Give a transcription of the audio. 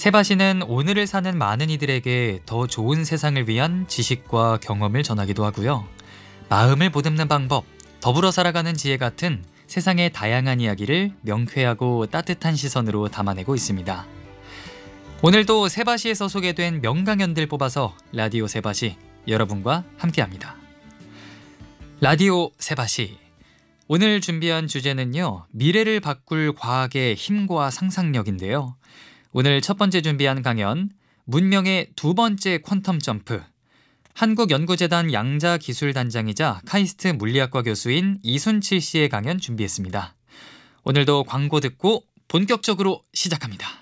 세바시는 오늘을 사는 많은 이들에게 더 좋은 세상을 위한 지식과 경험을 전하기도 하고요. 마음을 보듬는 방법, 더불어 살아가는 지혜 같은 세상의 다양한 이야기를 명쾌하고 따뜻한 시선으로 담아내고 있습니다. 오늘도 세바시에서 소개된 명강연들 뽑아서 라디오 세바시 여러분과 함께합니다. 라디오 세바시, 오늘 준비한 주제는요, 미래를 바꿀 과학의 힘과 상상력인데요. 오늘 첫 번째 준비한 강연, 문명의 두 번째 퀀텀 점프, 한국연구재단 양자기술단장이자 카이스트 물리학과 교수인 이순칠 씨의 강연 준비했습니다. 오늘도 광고 듣고 본격적으로 시작합니다.